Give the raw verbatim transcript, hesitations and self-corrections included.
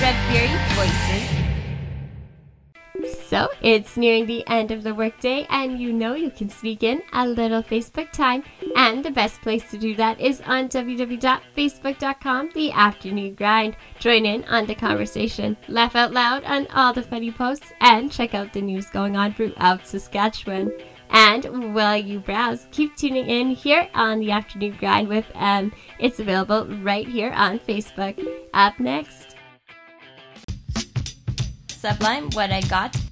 Sudbury Voices. So, it's nearing the end of the workday, and you know you can sneak in a little Facebook time, and the best place to do that is on w w w dot facebook dot com, the afternoon grind. Join in on the conversation, laugh out loud on all the funny posts, and check out the news going on throughout Saskatchewan. And while you browse, keep tuning in here on the afternoon grind with M. It's available right here on Facebook. Up next, Sublime, What I Got.